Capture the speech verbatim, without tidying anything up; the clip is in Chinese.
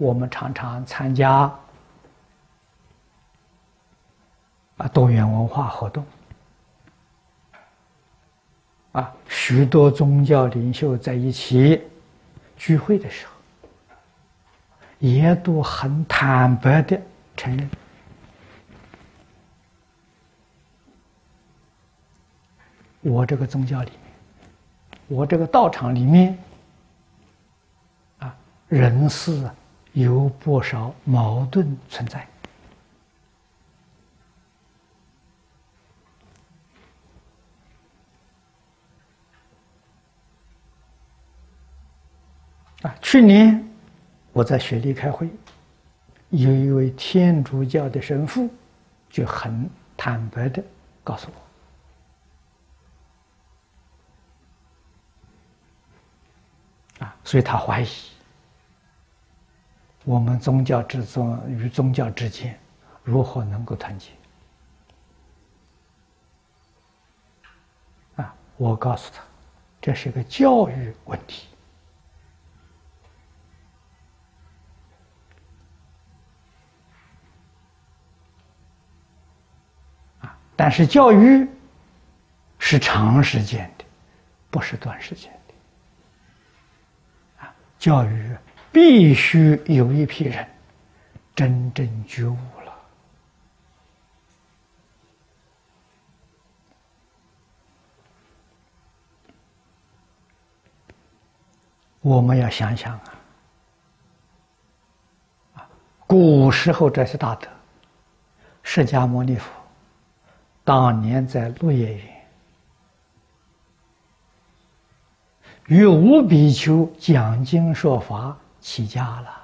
我们常常参加啊多元文化活动，啊，许多宗教领袖在一起聚会的时候，也都很坦白的承认，我这个宗教里面，我这个道场里面，啊，人事有不少矛盾存在。啊，去年我在雪梨开会，有一位天主教的神父就很坦白的告诉我，啊，所以他怀疑我们宗教之中与宗教之间如何能够团结。啊，我告诉他，这是一个教育问题。但是教育是长时间的，不是短时间的。啊，教育必须有一批人真正觉悟了。我们要想想啊，啊，古时候这些大德，释迦牟尼佛当年在鹿野园与五比丘讲经说法起家了，